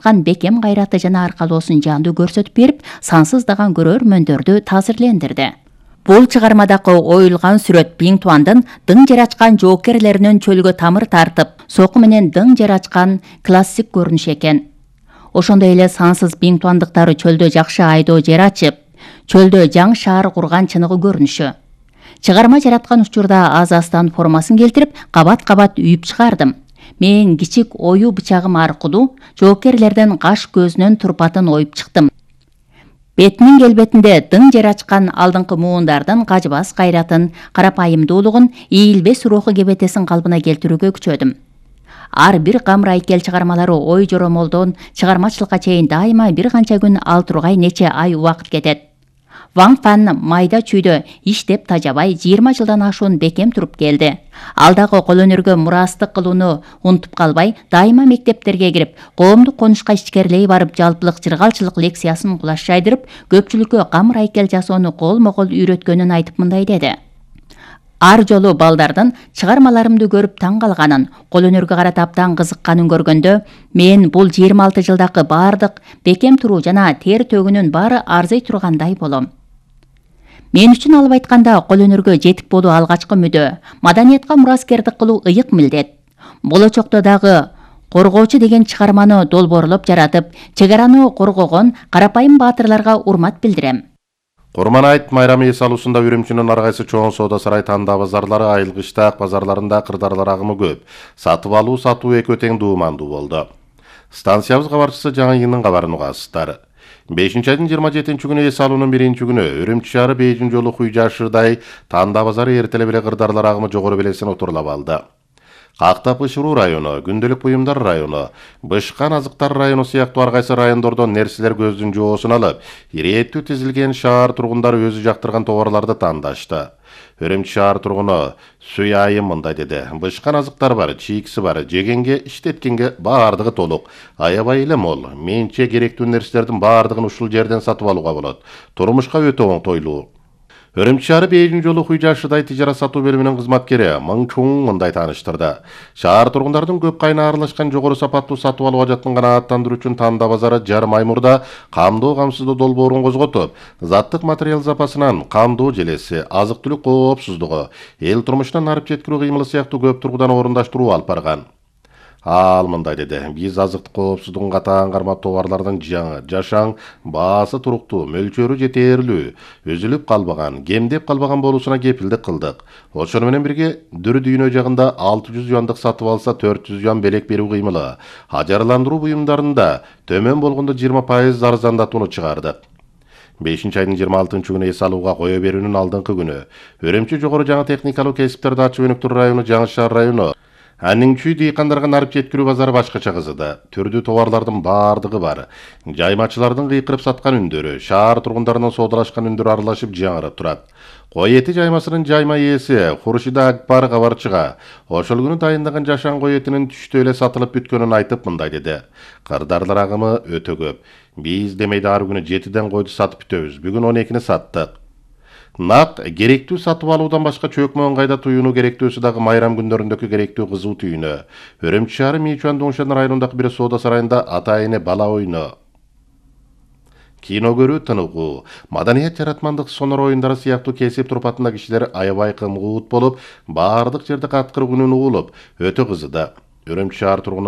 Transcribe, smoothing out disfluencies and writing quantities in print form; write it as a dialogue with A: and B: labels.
A: жаткан бекем кайраты жана аркалоосун жандуу көрсөтүп берип, сансыздаган көрөрмөндөрдү таасирлендирди. Бул чыгармадагы оюлган сүрөт Биң Туандын дың жер ачкан жоокерлеринин чөлгө тамыр тартып, соку менен дың жер ачкан классик көрүнүш экен. Ошондой эле сансыз Биң Туандыктары чөлдө жакшы айдоо жер ачып, чөлдө жаңы шаар курган чыныгы көрүнүшү. Чыгарма жараткан учурда аз-аздан формасын келтирип, кабат-кабат үйүп чыгардым. Мен кичик оюу бычагым аркылуу жоокерлерден каш көзүнөн турпатын оюп чыктым. Бетинин келбетинде дың жер ачкан алдыңкы муундардын кажыбас кайратын, карапайымдуулугун, ийилбес руху кебетесин калпына келтирүүгө күчөдүм. Ар бир Камыр Айкел чыгармалары ой жоромолдон чыгармачылыкка чейин дайыма бир канча күн, ал тургай нече ай убакыт кетет. Ван Фан майда чүйдө иштеп тажабай 20 жылдан ашуун бекем туруп келди. Ал дагы кол өнөргө мурастык кылууну унутуп калбай, дайыма мектептерге кирип, коомдук конушка ичкерлей барып, жалпылык жыргалчылык лекциясын кулаш жайдырып, көпчүлүккө Камыр Айкел жасоону колмо-кол үйрөткөнүн айтып мындай деди. Ар жолу балдардын чыгармаларымды көрүп таң калганын, кол өнөргө карата абдан кызыкканын көргөндө, мен бул 26 жылдагы баардык бекем туруу жана тер төгүүнүн баары арзый тургандай болом. Мен үчүн алып айтканда кол өнөргө жетик болуу алгачкы мүдө, маданиятка мураскердик кылуу ыйык милдет. Болочокто дагы Коргоочу деген чыгарманы долбоорлоп жаратып, чек араны коргогон карапайым баатырларга урмат билдирем.
B: Курман айт майрамы эс алуусунда Үрүмчүнүн ар кайсы чоң соода сарай танда базарлары айылгычта базарларында кырдаарлар агымы көп. Сатып алуу сатуу экөө тең дуумандуу болду. Станциябыз кабарчысы Жаңы Йыңдын кабарын угасыздар. 5-айдын 27-күнү эс алуунун 1-күнү Үрүмчү шаары Бейжин жолу Хуйжашырдай танда базары эртеле беле кырдаарлар агымы жогору белесин отурлап алды. Кактап Ышыруу району, Күндөлүк буюмдар району, Бышкан азыктар району сыяктуу ар кайсы райондордон нерселер көздүн жоосун алып, ирээттүү тизилген шаар тургундары өзү жактырган товарларды тандашты. Үрүмчү шаар тургуну Суй Айым мындай деди. Бышкан азыктар бар, чийкиси бар, жегенге, иштеткенге баардыгы толук. Аябай эле мол. Менче керектүү нерселердин баардыгын ушул жерден сатып алууга болот. Турмушка өтө оңтойлуу. Үрүмчү шаары Бейжин жолу Хуйжашырдай тижарат сатуу бөлүмүнүн кызматкери Мың Чуң мындай тааныштырды. Шаар тургундардын көп кайына аралашкан жогору сапаттуу сатып алууга жатын канааттандыруу үчүн танда базары жарым ай мурда камдоо камсыздоо долбоорун козготуп, заттык материал запасынан камдоо желеси, азык-түлүк коопсуздугу, эл турмушунан арып жеткирүү кыймылы сыяктуу көп тургудан орундаштыруу алып барган. Ал мындай деди. Биз азыктык коопсуздугун катаан кармап товарлардын жаңы, жашаң, баасы туруктуу, мөлчөрү жетээрлүү, үзүлүп калбаган, кемдеп калбаган болуусуна кепилдик кылдык. Ошону менен бирге дүрү дүйнө жагында 600 юандык сатып алса 400 юан белек берүү кыймылы, ажарландыруу буюмдарында төмөн болгондо 20% арзандатууну чыгардык. 5-айдын 26-күнү эс алууга кое берүүнүн алдыңкы күнү Үрүмчү жогору жаңы техникалык кесиптерди ачып өнүктүрүү району Жаңы Шаар району Анын чүй дыйкандарга нарып жеткирүү базары башкача кызыды. Түрдүү товарлардын баардыгы бар. Жаймачылардын кыйкырып саткан үндөрү, шаар тургундарынын соодалашкан үндөрү аралашып жаңырып турат. Кой эти жаймасынын жайма ээси Хуршида Акбар кабарчыга ошол күнү дайындаган жашаң кой этинин түштө эле сатылып бүткөнүн айтып мындай деди. Кырдаарлар агымы өтө көп. Биз демейде ар күнү 7ден койду сатып бүтөбүз. Бүгүн 12-ни саттык. Нак керектүү сатып алуудан башка чөкмө ыңгайда туюуну керектүүсү дагы майрам күндөрүндөгү керектүү кызуу түйүнү. Үрүмчү шаары Мичуан Доңшан районундагы бир соода сарайында ата-эне бала ойну, кино көрүү тыныгуу, маданият жаратмандык сонор оюндары сыяктуу кесип турпатында кишилер аябай кымгуут болуп, баардык жерде каткыр күнүн угулуп, өтө кызыды. Үрүмчү шаар тургуну